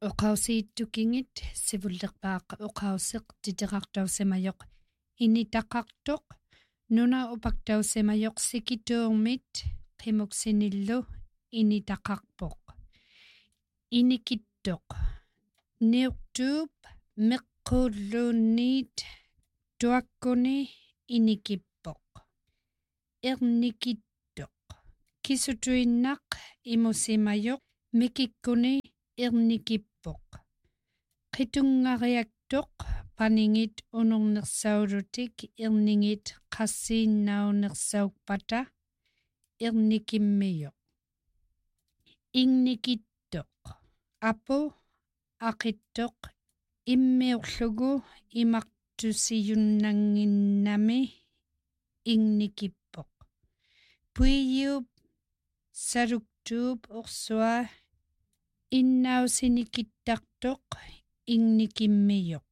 Oqausiittukingit sivullerpaaq oqauseq titiqartaussemajoq initaqartoq nuna upaqtaussemajoq sikituurmit qimuksinillu initaqarpoq inikittoq niuqtuup meqqulluunniit tuakkuni inikippoq ernikittoq kisutuinnaq imusimajoq mikikkuni ernikippoq qitungariaktoq paningit unornersaulutik erningit qassiinnaunersaukpata ernikimmijoq ingnikittoq apu aqittoq immiurlugu imartusiyunnanginnami ingnikippoq puiyuup saluktuup ursua innausinikittartoq ingnikimmijoq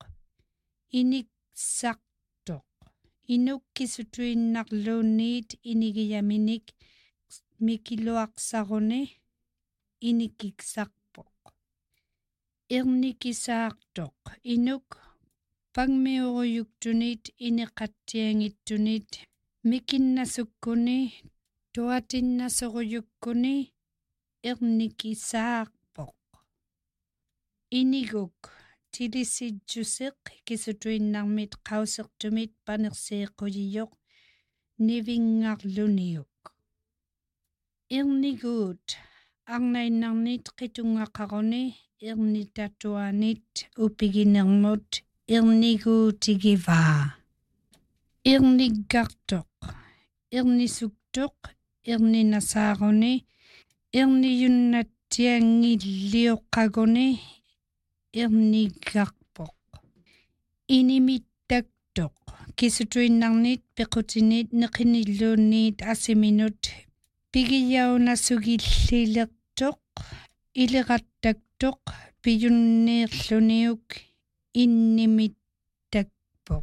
iniksartoq inukkisutuinnarluunniit inigiyaminik mikiluaqsaruni inikiksarpoq ernikisaartoq inuk pangmiuruyuktunit iniqattiangittunit mikinnasukkuni tuatinnasoruyukkuni ernikisaarpoq iniguk tilisijjuseq kisutuinnarmit qausertumit panerseequyijoq nivingarluniuk erniguut arnainnarnit qitungaqaruni ernitatuanit upiginermut erniguutigivaa erniggartoq ernisuktoq erninasaaruni erniyunnattiangillioqqaguni erniggarpoq inimittaktoq kisutuinnarnit pequtinit neqinilluunniit asiminut pigiyaunasugillilertoq iliqattaktoq piyunniirluniuk innimittakpoq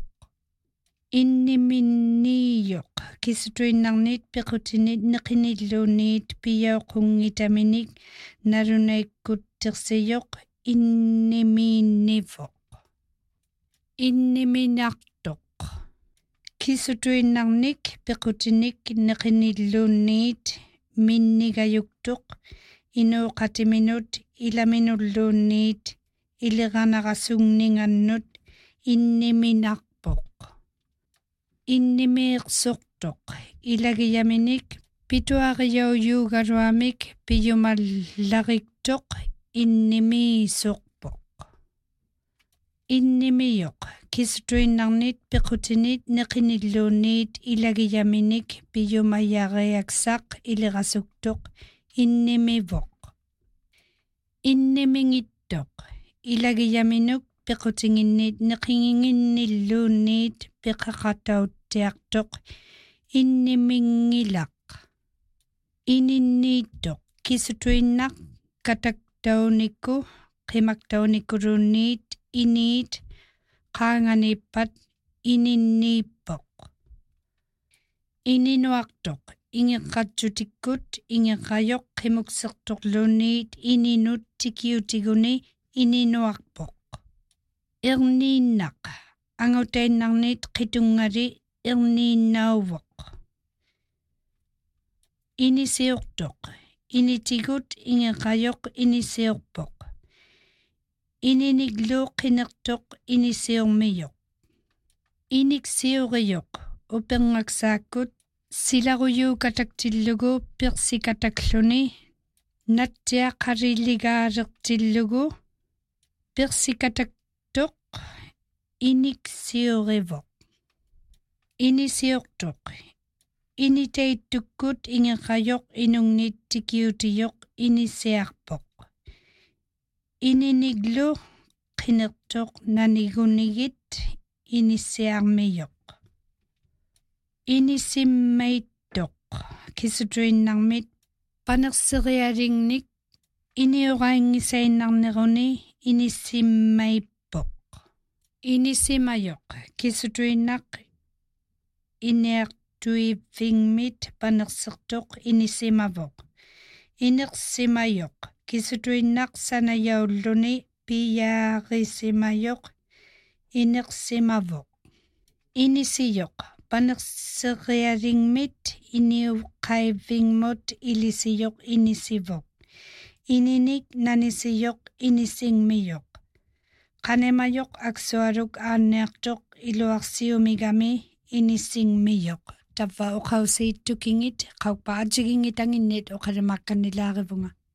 inniminniijoq kisutuinnarnit pequtinit neqinilluunniit piyauqunngitaminik nalunaikuttersijoq innimiinnivoq inniminartoq kisutuinnarnik pequtinik neqinilluunniit minnigayuktoq inuuqatiminut ilaminulluunniit iliqanarasungninngannut inniminarpoq innimiiqsortoq ilagiyaminik pituariyauyuugaluamik piyumallariqtoq innimiisorpoq innimiyoq kisutuinnarnit pequtinit neqinilluunniit ilagiyaminik piyumayariaksaq iliqasuktoq innimivoq innimingittoq ilagiyaminuk pequtinginnit neqinginnilluunniit peqaqatauttiartoq innimingilaq ininniittoq kisutuinnaq kataktaunikku qimaktaunikkulluunniit iniit qaanganippat ininniippoq ininuartoq ingeqqatsutikkut ingeqqajoq qimuksertorluunniit ininut tikiutiguni ininuarpoq erniinnaq angutainnarniit qitungali erniinnauvoq inisiurtoq initigut ingeqqajoq inisiurpoq ininiglu qinertoq inisiurmijoq iniksiurijoq uperngaqsaakkut silaruyuukataktillugu persikatalluni nattiaqarilligaalertillugu persikataktoq iniksiurivoq inisiurtoq initaittukkut ingeqqajoq inungnit tikiutijoq inisiarpoq ininiglu qinertoq nanigunigit inisiarmijoq inisimmaittoq kisutuinnarmit panerserialingnik iniuraingisainnarneruni inisimmaippoq inisimajoq kisutuinnaq iniartuivingmit panersertoq inisimavoq inersimajoq kisutuinnaq sanayaulluni piyaarisimayuq ineqsimavoq inisiyuq paneqseriaringmit iniuqaivingmut ilisiyuq inisivoq ininik nanisiyuq inisingmiyuq qanemayuq aksuaruq aaneartuq iluarsiumigami inisingmiyuq tapva uqausiittukingit qaupaatigingitanginnit uqalimakkanilaarivunga